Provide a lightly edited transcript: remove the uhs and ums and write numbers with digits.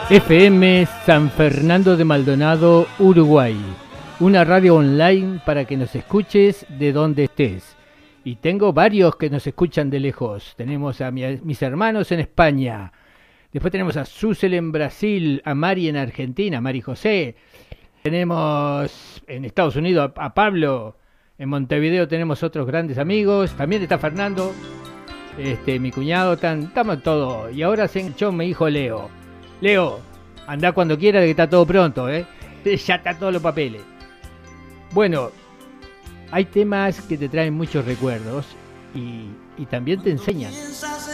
FM San Fernando de Maldonado, Uruguay. Una radio online para que nos escuches de donde estés. Y tengo varios que nos escuchan de lejos. Tenemos a mis hermanos en España. Después tenemos a Susel en Brasil, a Mari en Argentina, Mari José. Tenemos en Estados Unidos a Pablo. En Montevideo tenemos otros grandes amigos. También está Fernando, mi cuñado. Estamos todos. Y ahora se enganchó mi hijo Leo. Leo, anda cuando quiera, que está todo pronto, ¿eh? Ya está todos los papeles. Bueno, hay temas que te traen muchos recuerdos y también te enseñan.